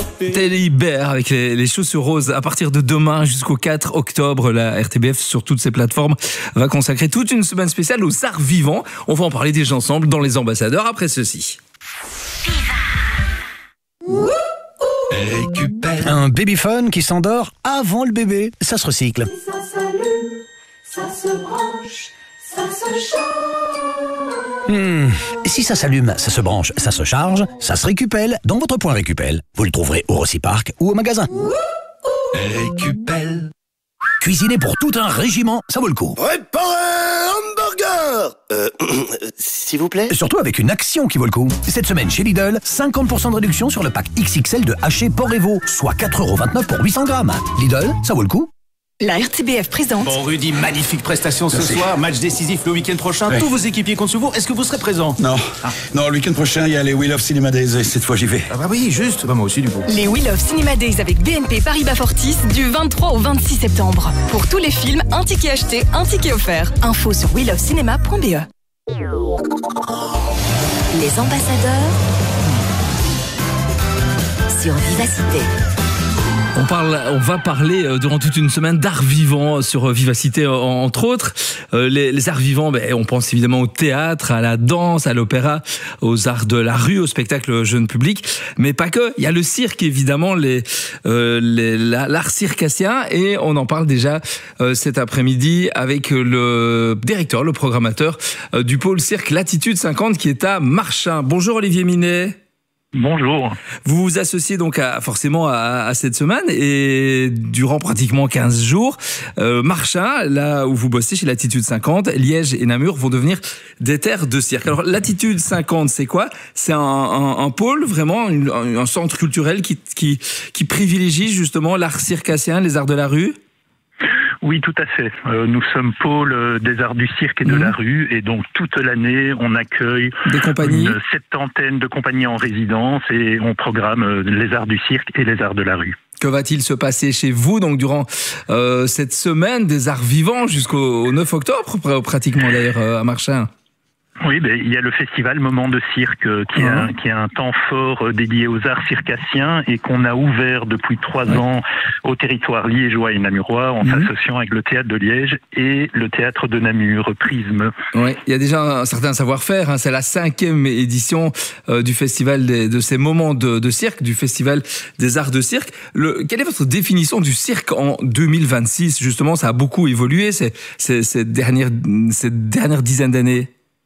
Teddy Bear avec les chaussures roses. À partir de demain jusqu'au 4 octobre, la RTBF sur toutes ses plateformes va consacrer toute une semaine spéciale aux arts vivants. On va en parler déjà ensemble dans Les Ambassadeurs après ceci. Un babyphone qui s'endort avant le bébé, ça se recycle. Ça s'allume, ça se branche, ça se charge. Si ça s'allume, ça se branche, ça se charge, ça se récupelle dans votre point Récupel. Vous le trouverez au Rossi-Park ou au magasin. Récupel. Cuisiner pour tout un régiment, ça vaut le coup. Préparez hamburger s'il vous plaît. Surtout avec une action qui vaut le coup. Cette semaine chez Lidl, 50% de réduction sur le pack XXL de haché porc et veau, soit 4,29€ pour 800 grammes. Lidl, ça vaut le coup. La RTBF présente. Bon Rudy, magnifique prestation ce soir, match décisif le week-end prochain, tous vos équipiers comptent sur vous, est-ce que vous serez présent? Non, le week-end prochain il y a les Wheel of Cinema Days et cette fois j'y vais. Ah bah oui, juste, moi aussi du coup. Les Wheel of Cinema Days avec BNP Paribas Fortis du 23 au 26 septembre. Pour tous les films, un ticket acheté, un ticket offert. Info sur wheelofcinema.be. Les ambassadeurs sur Vivacité. On va parler durant toute une semaine d'art vivant sur Vivacité entre autres. Les arts vivants, on pense évidemment au théâtre, à la danse, à l'opéra, aux arts de la rue, au spectacle jeune public, mais pas que. Il y a le cirque évidemment, l'art circassien, et on en parle déjà cet après-midi avec le directeur, le programmateur du pôle cirque Latitude 50 qui est à Marchin. Bonjour Olivier Minet. Bonjour. Vous vous associez donc forcément à cette semaine et durant pratiquement 15 jours, Marchin, là où vous bossez chez Latitude 50, Liège et Namur vont devenir des terres de cirque. Alors Latitude 50, c'est quoi? C'est un pôle, vraiment un centre culturel qui privilégie justement l'art circassien, les arts de la rue? Oui, tout à fait. Nous sommes pôle des arts du cirque et de la rue, et donc toute l'année, on accueille des compagnies, une septantaine de compagnies en résidence, et on programme les arts du cirque et les arts de la rue. Que va-t-il se passer chez vous donc durant cette semaine des arts vivants jusqu'au 9 octobre, pratiquement d'ailleurs à Marchin? Oui, il y a le festival Moment de Cirque qui est un temps fort dédié aux arts circassiens et qu'on a ouvert depuis 3 ans au territoire liégeois et namurois en s'associant avec le théâtre de Liège et le théâtre de Namur, Prisme. Oui, il y a déjà un certain savoir-faire. C'est la 5e édition du festival de ces moments de cirque, du festival des arts de cirque. Quelle est votre définition du cirque en 2026? Justement, ça a beaucoup évolué ces dernières dizaines d'années.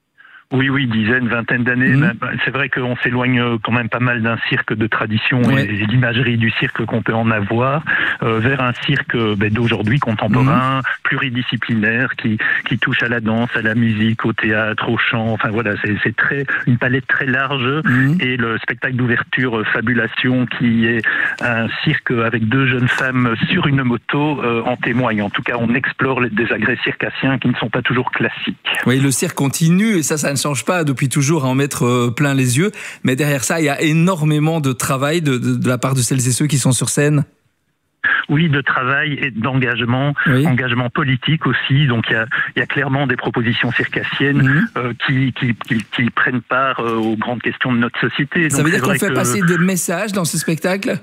Oui, dizaines, vingtaine d'années. C'est vrai qu'on s'éloigne quand même pas mal d'un cirque de tradition et d'imagerie du cirque qu'on peut en avoir, vers un cirque d'aujourd'hui contemporain, pluridisciplinaire, qui touche à la danse, à la musique, au théâtre, au chant. Enfin voilà, c'est une palette très large. Et le spectacle d'ouverture Fabulation, qui est un cirque avec 2 jeunes femmes sur une moto, en témoigne. En tout cas, on explore des agrès circassiens qui ne sont pas toujours classiques. Oui, le cirque continue et ça ne change pas depuis toujours à en mettre plein les yeux. Mais derrière ça, il y a énormément de travail de la part de celles et ceux qui sont sur scène. Oui, de travail et d'engagement, engagement politique aussi. Donc il y a clairement des propositions circassiennes qui prennent part aux grandes questions de notre société. Ça veut dire qu'on fait passer des messages dans ce spectacle?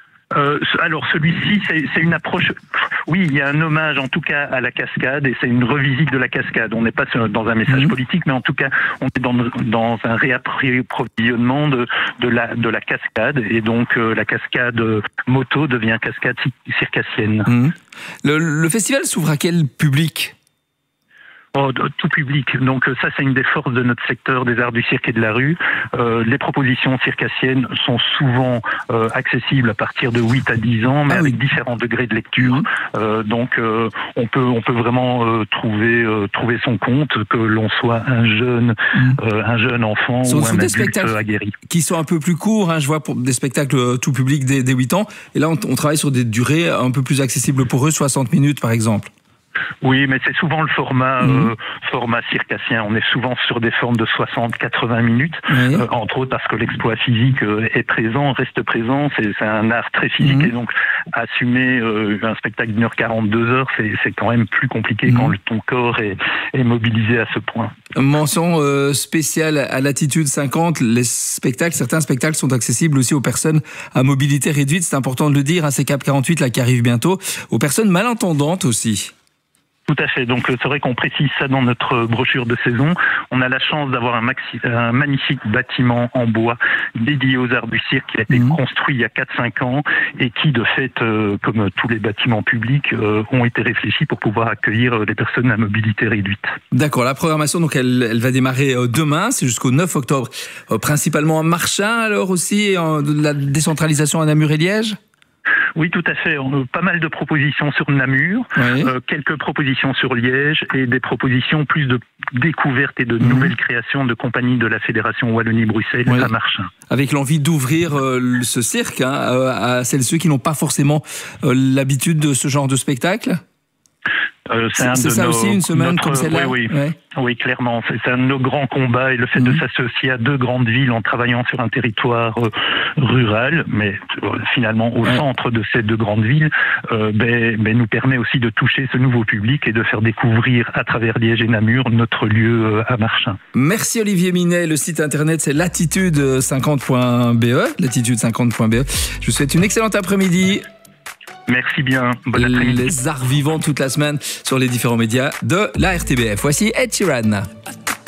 Alors celui-ci, c'est une approche. Oui, il y a un hommage en tout cas à la cascade et c'est une revisite de la cascade. On n'est pas dans un message politique, mais en tout cas, on est dans un réapprovisionnement de la cascade, et donc la cascade moto devient cascade circassienne. Le festival s'ouvre à quel public? Tout public. Donc ça, c'est une des forces de notre secteur des arts du cirque et de la rue. Les propositions circassiennes sont souvent accessibles à partir de 8 à 10 ans, mais avec différents degrés de lecture. Donc on peut vraiment trouver son compte, que l'on soit un jeune enfant ou un adulte aguerri. Qui sont un peu plus courts, je vois, pour des spectacles tout public dès 8 ans. Et là, on travaille sur des durées un peu plus accessibles pour eux, 60 minutes par exemple. Oui, mais c'est souvent le format circassien. On est souvent sur des formes de 60-80 minutes, entre autres parce que l'exploit physique est présent, reste présent. C'est un art très physique et donc assumer un spectacle d'1h40, 2 heures, c'est quand même plus compliqué quand ton corps est mobilisé à ce point. Mention spéciale à Latitude 50, certains spectacles sont accessibles aussi aux personnes à mobilité réduite. C'est important de le dire, c'est Cap 48 là qui arrive bientôt, aux personnes malentendantes aussi. Tout à fait. Donc c'est vrai qu'on précise ça dans notre brochure de saison. On a la chance d'avoir un magnifique bâtiment en bois dédié aux arts du cirque qui a été construit il y a 4-5 ans et qui de fait, comme tous les bâtiments publics, ont été réfléchis pour pouvoir accueillir les personnes à mobilité réduite. D'accord. La programmation, donc elle va démarrer demain, c'est jusqu'au 9 octobre, principalement à Marchand alors aussi, et de la décentralisation à Namur et Liège. Oui, tout à fait. On a pas mal de propositions sur Namur, quelques propositions sur Liège et des propositions plus de découvertes et de nouvelles créations de compagnies de la Fédération Wallonie-Bruxelles à Marchand. Avec l'envie d'ouvrir ce cirque à celles et ceux qui n'ont pas forcément l'habitude de ce genre de spectacle. C'est ça aussi, une semaine comme celle-là. Oui, clairement. C'est un de nos grands combats et le fait de s'associer à deux grandes villes en travaillant sur un territoire rural, mais finalement au centre de ces deux grandes villes, nous permet aussi de toucher ce nouveau public et de faire découvrir à travers Liège et Namur notre lieu à Marchand. Merci Olivier Minet. Le site internet c'est latitude50.be, latitude50.be. Je vous souhaite une excellente après-midi. Merci bien. Bon après-midi. Les arts vivants toute la semaine sur les différents médias de la RTBF. Voici Ed Sheeran.